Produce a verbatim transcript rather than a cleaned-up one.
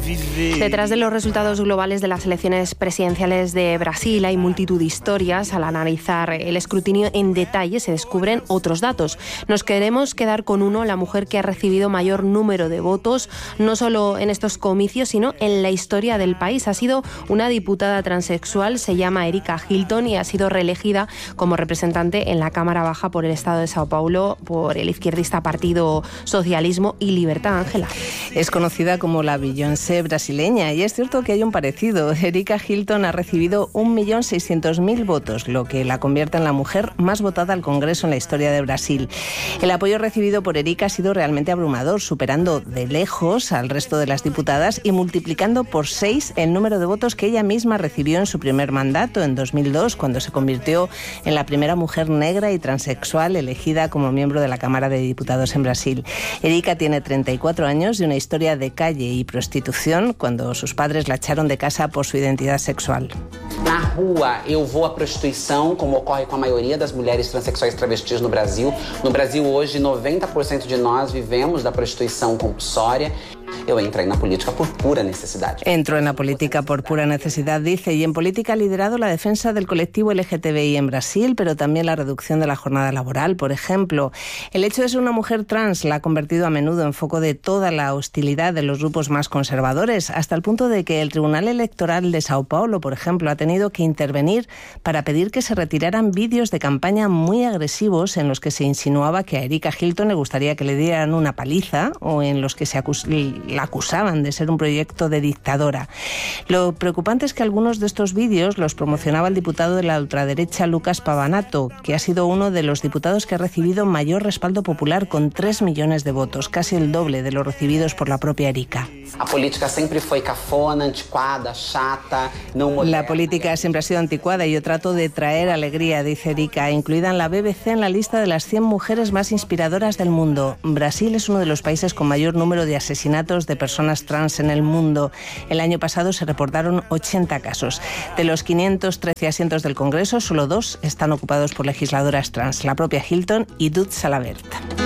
Detrás de los resultados globales de las elecciones presidenciales de Brasil hay multitud de historias. Al analizar el escrutinio en detalle se descubren otros datos. Nos queremos quedar con uno, la mujer que ha recibido mayor número de votos, no solo en estos comicios, sino en la historia del país. Ha sido una diputada transexual, se llama Erika Hilton y ha sido reelegida como representante en la Cámara Baja por el Estado de Sao Paulo por el izquierdista Partido Socialismo y Libertad. Ángela. Es conocida como la Beyoncé brasileña y es cierto que hay un parecido. Erika Hilton ha recibido un millón seiscientos mil votos, lo que la convierte en la mujer más votada al Congreso en la historia de Brasil. El apoyo recibido por Erika ha sido realmente abrumador, superando de lejos al resto de las diputadas y multiplicando por seis el número de votos que ella misma recibió en su primer mandato en dos mil dos, cuando se convirtió en la primera mujer negra y transexual elegida como miembro de la Cámara de Diputados en Brasil. Erika tiene treinta y cuatro años y una historia de calle y prostitución cuando sus padres la echaron de casa por su identidad sexual. Na rua, eu vou à prostituição, como ocorre com a maioria das mulheres transexuais travestis no Brasil. No Brasil, hoje, noventa por ciento de nós vivemos da prostituição compulsória. Yo entré en la política por pura necesidad. Entró en la política por pura necesidad, dice, y en política ha liderado la defensa del colectivo L G T B I en Brasil, pero también la reducción de la jornada laboral, por ejemplo. El hecho de ser una mujer trans la ha convertido a menudo en foco de toda la hostilidad de los grupos más conservadores, hasta el punto de que el Tribunal Electoral de Sao Paulo, por ejemplo, ha tenido que intervenir para pedir que se retiraran vídeos de campaña muy agresivos en los que se insinuaba que a Erika Hilton le gustaría que le dieran una paliza o en los que se acus- la acusaban de ser un proyecto de dictadora. Lo preocupante es que algunos de estos vídeos los promocionaba el diputado de la ultraderecha Lucas Pavanato, que ha sido uno de los diputados que ha recibido mayor respaldo popular con tres millones de votos, casi el doble de los recibidos por la propia Erika. A política siempre fue cafona, anticuada, chata, no moderna. La política siempre ha sido anticuada y yo trato de traer alegría, dice Erika, incluida en la B B C en la lista de las cien mujeres más inspiradoras del mundo. Brasil es uno de los países con mayor número de asesinatos de personas trans en el mundo. El año pasado se reportaron ochenta casos. De los quinientos trece asientos del Congreso, solo dos están ocupados por legisladoras trans, la propia Hilton y Dud Salabert.